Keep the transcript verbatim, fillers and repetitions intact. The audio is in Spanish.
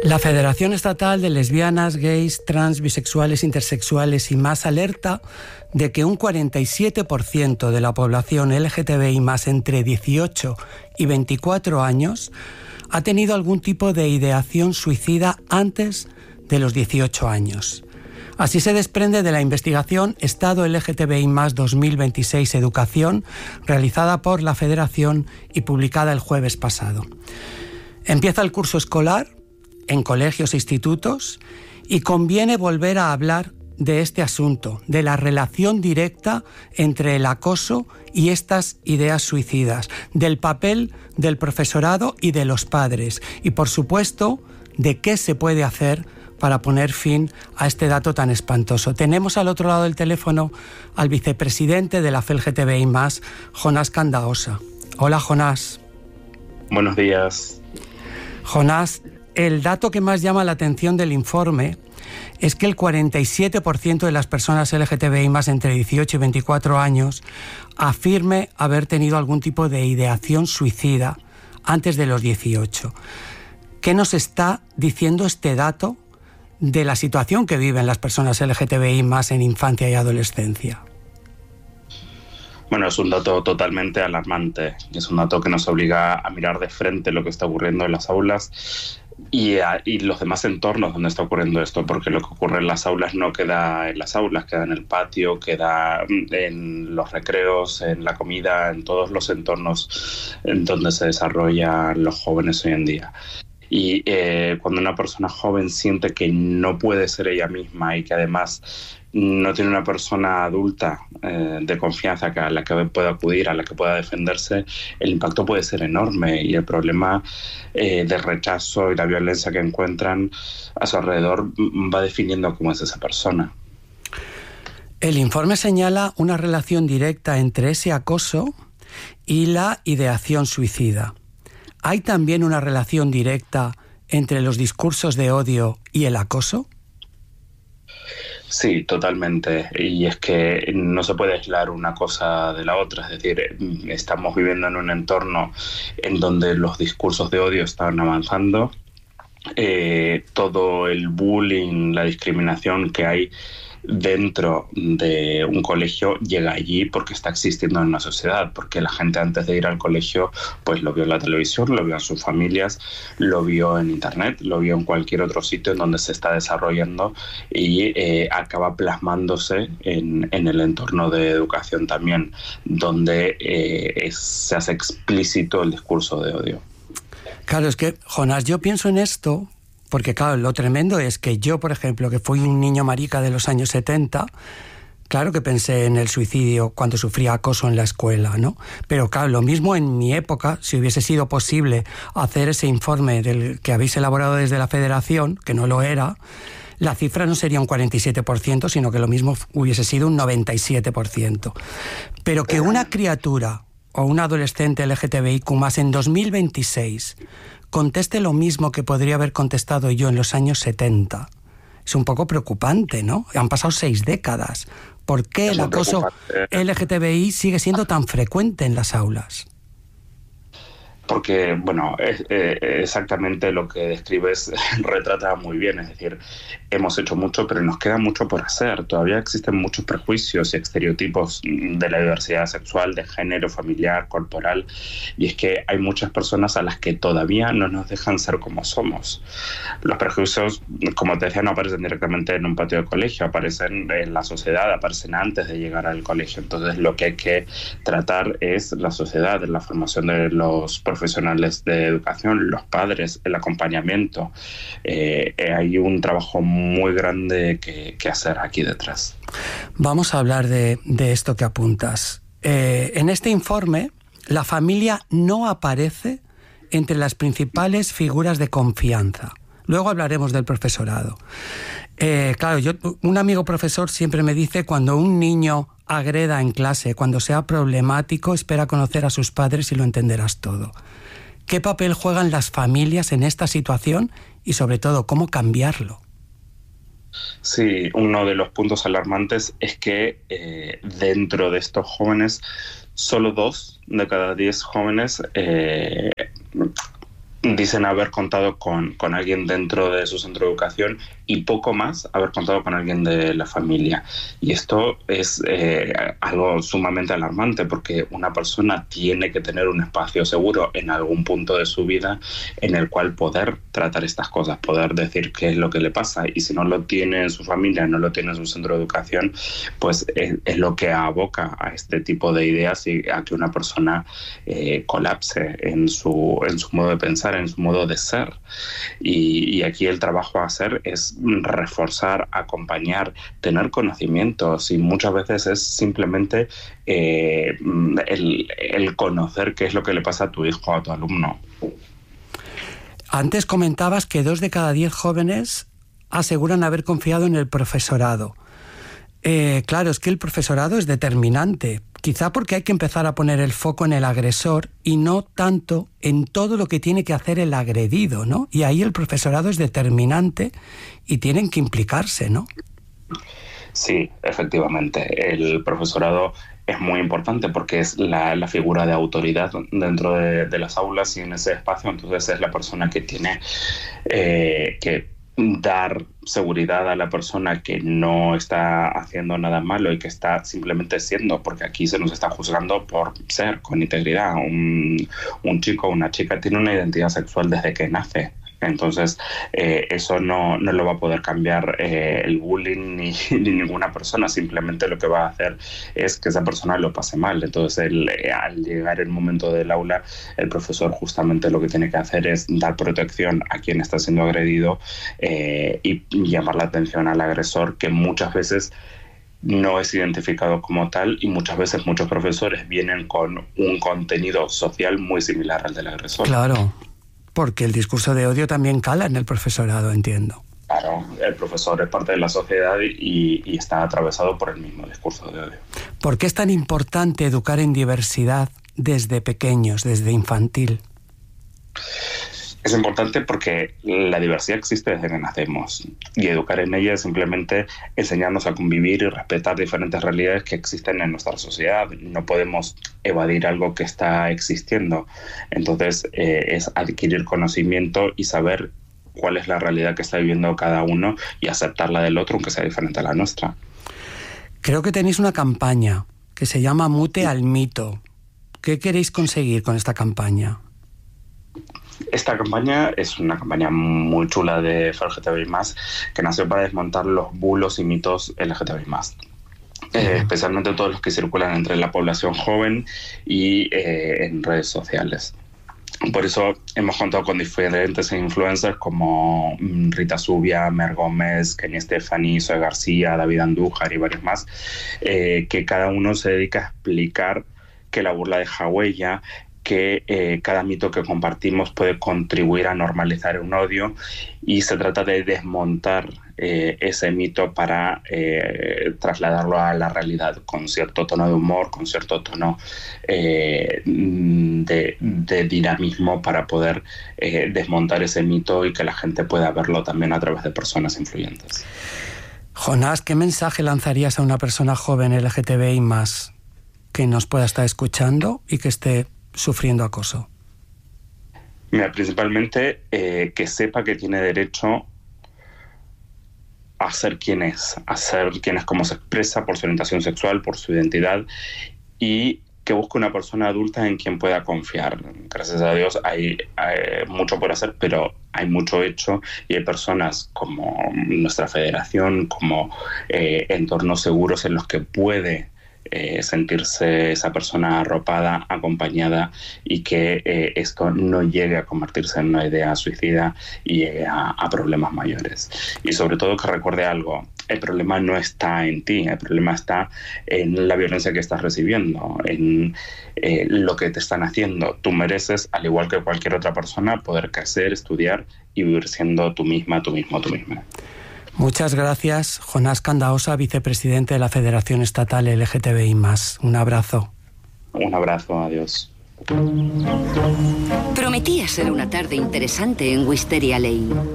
La Federación Estatal de Lesbianas, Gays, Trans, Bisexuales, Intersexuales y más alerta de que un cuarenta y siete por ciento de la población L G T B I más entre dieciocho y veinticuatro años ha tenido algún tipo de ideación suicida antes de los dieciocho años. Así se desprende de la investigación Estado L G T B I más dos mil veintiséis Educación, realizada por la Federación y publicada el jueves pasado. Empieza el curso escolar en colegios e institutos y conviene volver a hablar de este asunto, de la relación directa entre el acoso y estas ideas suicidas, del papel del profesorado y de los padres y, por supuesto, de qué se puede hacer para poner fin a este dato tan espantoso. Tenemos al otro lado del teléfono al vicepresidente de la F L G T B I más, Jonás Candaosa. Hola, Jonás. Buenos días. Jonás, el dato que más llama la atención del informe es que el cuarenta y siete por ciento de las personas L G T B I más entre dieciocho y veinticuatro años afirme haber tenido algún tipo de ideación suicida antes de los dieciocho. ¿Qué nos está diciendo este dato de la situación que viven las personas L G T B I más en infancia y adolescencia? Bueno, es un dato totalmente alarmante. Es un dato que nos obliga a mirar de frente lo que está ocurriendo en las aulas y, a, y los demás entornos donde está ocurriendo esto, porque lo que ocurre en las aulas no queda en las aulas, queda en el patio, queda en los recreos, en la comida, en todos los entornos en donde se desarrollan los jóvenes hoy en día. Y eh, cuando una persona joven siente que no puede ser ella misma y que además no tiene una persona adulta eh, de confianza a la que pueda acudir, a la que pueda defenderse, el impacto puede ser enorme y el problema eh, de rechazo y la violencia que encuentran a su alrededor va definiendo cómo es esa persona. El informe señala una relación directa entre ese acoso y la ideación suicida. ¿Hay también una relación directa entre los discursos de odio y el acoso? Sí, totalmente. Y es que no se puede aislar una cosa de la otra. Es decir, estamos viviendo en un entorno en donde los discursos de odio están avanzando. Eh, todo el bullying, la discriminación que hay dentro de un colegio llega allí porque está existiendo en una sociedad, porque la gente antes de ir al colegio pues lo vio en la televisión, lo vio en sus familias, lo vio en internet, lo vio en cualquier otro sitio en donde se está desarrollando y eh, acaba plasmándose en, en el entorno de educación también, donde eh, es, se hace explícito el discurso de odio. Claro, es que, Jonás, yo pienso en esto porque, claro, lo tremendo es que yo, por ejemplo, que fui un niño marica de los años setenta, claro que pensé en el suicidio cuando sufría acoso en la escuela, ¿no? Pero, claro, lo mismo en mi época, si hubiese sido posible hacer ese informe del que habéis elaborado desde la Federación, que no lo era, la cifra no sería un cuarenta y siete por ciento, sino que lo mismo hubiese sido un noventa y siete por ciento. Pero que una criatura o un adolescente L G T B I Q más en dos mil veintiséis conteste lo mismo que podría haber contestado yo en los años setenta, es un poco preocupante, ¿no? Han pasado seis décadas. ¿Por qué el acoso L G T B I sigue siendo tan frecuente en las aulas? Porque, bueno, es, eh, exactamente lo que describes retrata muy bien. Es decir, hemos hecho mucho, pero nos queda mucho por hacer. Todavía existen muchos prejuicios y estereotipos de la diversidad sexual, de género, familiar, corporal. Y es que hay muchas personas a las que todavía no nos dejan ser como somos. Los prejuicios, como te decía, no aparecen directamente en un patio de colegio, aparecen en la sociedad, aparecen antes de llegar al colegio. Entonces, lo que hay que tratar es la sociedad, la formación de los profesionales de educación, los padres, el acompañamiento. Eh, hay un trabajo muy grande que, que hacer aquí detrás. Vamos a hablar de, de esto que apuntas. Eh, en este informe, la familia no aparece entre las principales figuras de confianza. Luego hablaremos del profesorado. Eh, claro, yo, un amigo profesor siempre me dice, cuando un niño agreda en clase, cuando sea problemático, espera conocer a sus padres y lo entenderás todo. ¿Qué papel juegan las familias en esta situación y, sobre todo, cómo cambiarlo? Sí, uno de los puntos alarmantes es que eh, dentro de estos jóvenes, solo dos de cada diez jóvenes eh, dicen haber contado con, con alguien dentro de su centro de educación y poco más haber contado con alguien de la familia. Y esto es eh, algo sumamente alarmante, porque una persona tiene que tener un espacio seguro en algún punto de su vida en el cual poder tratar estas cosas, poder decir qué es lo que le pasa. Y si no lo tiene en su familia, no lo tiene en su centro de educación, pues es, es lo que aboca a este tipo de ideas y a que una persona eh, colapse en su, en su modo de pensar, en su modo de ser. Y, y aquí el trabajo a hacer es reforzar, acompañar, tener conocimientos, y muchas veces es simplemente eh, el, el conocer qué es lo que le pasa a tu hijo o a tu alumno. Antes comentabas que dos de cada diez jóvenes aseguran haber confiado en el profesorado. Eh, claro, es que el profesorado es determinante, quizá porque hay que empezar a poner el foco en el agresor y no tanto en todo lo que tiene que hacer el agredido, ¿no? Y ahí el profesorado es determinante y tienen que implicarse, ¿no? Sí, efectivamente. El profesorado es muy importante porque es la, la figura de autoridad dentro de, de las aulas y en ese espacio. Entonces es la persona que tiene eh, que dar seguridad a la persona que no está haciendo nada malo y que está simplemente siendo, porque aquí se nos está juzgando por ser con integridad. Un, un chico o una chica tiene una identidad sexual desde que nace. Entonces, eh, eso no, no lo va a poder cambiar eh, el bullying ni, ni ninguna persona. Simplemente lo que va a hacer es que esa persona lo pase mal. Entonces, el, eh, al llegar el momento del aula, el profesor justamente lo que tiene que hacer es dar protección a quien está siendo agredido eh, y llamar la atención al agresor, que muchas veces no es identificado como tal, y muchas veces muchos profesores vienen con un contenido social muy similar al del agresor. Claro. Porque el discurso de odio también cala en el profesorado, entiendo. Claro, el profesor es parte de la sociedad y, y está atravesado por el mismo discurso de odio. ¿Por qué es tan importante educar en diversidad desde pequeños, desde infantil? Es importante porque la diversidad existe desde que nacemos, y educar en ella es simplemente enseñarnos a convivir y respetar diferentes realidades que existen en nuestra sociedad. No podemos evadir algo que está existiendo. Entonces eh, es adquirir conocimiento y saber cuál es la realidad que está viviendo cada uno y aceptar la del otro, aunque sea diferente a la nuestra. Creo que tenéis una campaña que se llama Mute al Mito. ¿Qué queréis conseguir con esta campaña? Esta campaña es una campaña muy chula de F L G T B I más, que nació para desmontar los bulos y mitos L G T B I más. Eh, especialmente todos los que circulan entre la población joven y eh, en redes sociales. Por eso hemos contado con diferentes influencers como Rita Zubia, Mer Gómez, Kenny Stephanie, Zoe García, David Andújar y varios más, eh, que cada uno se dedica a explicar que la burla deja huella, que eh, cada mito que compartimos puede contribuir a normalizar un odio, y se trata de desmontar eh, ese mito para eh, trasladarlo a la realidad con cierto tono de humor, con cierto tono eh, de, de dinamismo, para poder eh, desmontar ese mito y que la gente pueda verlo también a través de personas influyentes. Jonás, ¿qué mensaje lanzarías a una persona joven L G T B I más que nos pueda estar escuchando y que esté sufriendo acoso? Mira, principalmente eh, que sepa que tiene derecho a ser quien es, a ser quien es como se expresa por su orientación sexual, por su identidad, y que busque una persona adulta en quien pueda confiar. Gracias a Dios hay, hay mucho por hacer, pero hay mucho hecho, y hay personas como nuestra federación, como eh, entornos seguros en los que puede Eh, sentirse esa persona arropada, acompañada, y que eh, esto no llegue a convertirse en una idea suicida y llegue a, a problemas mayores. Y sobre todo que recuerde algo: el problema no está en ti, el problema está en la violencia que estás recibiendo, en eh, lo que te están haciendo. Tú mereces, al igual que cualquier otra persona, poder crecer, estudiar y vivir siendo tú misma, tú mismo, tú misma. Muchas gracias, Jonás Candaosa, vicepresidente de la Federación Estatal L G T B I más. Un abrazo. Un abrazo, adiós. Prometía ser una tarde interesante en Wisteria Lane.